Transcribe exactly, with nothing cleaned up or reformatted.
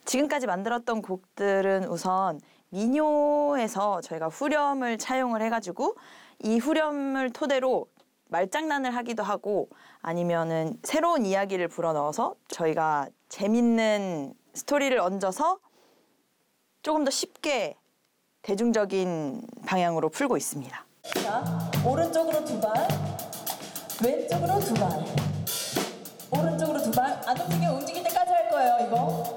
지금까지 만들었던 곡들은 우선 민요에서 저희가 후렴을 차용을 해가지고 이 후렴을 토대로 말장난을 하기도 하고 아니면은 새로운 이야기를 불어넣어서 저희가 재밌는 스토리를 얹어서 조금 더 쉽게 대중적인 방향으로 풀고 있습니다. 자, 오른쪽으로 두 발, 왼쪽으로 두 발, 오른쪽으로 두 발. 안 움직여, 움직일 때까지 할 거예요, 이거.